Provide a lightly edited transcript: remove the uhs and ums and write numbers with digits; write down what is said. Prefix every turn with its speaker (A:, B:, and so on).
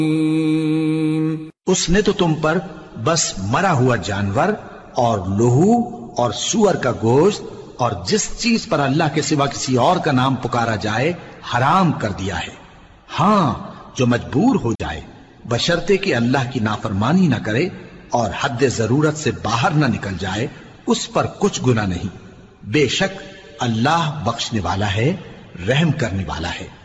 A: उसने तो तुम पर बस मरा हुआ जानवर और लोहू और सूअर का गोश्त और जिस चीज पर अल्लाह के सिवा किसी और का नाम पुकारा जाए हराम कर दिया है। हां, जो मजबूर हो जाए बशर्ते कि अल्लाह की नाफरमानी न करे और हद जरूरत से बाहर न निकल जाए, उस पर कुछ गुनाह नहीं। बेशक अल्लाह बख्शने वाला है, रहम करने वाला है।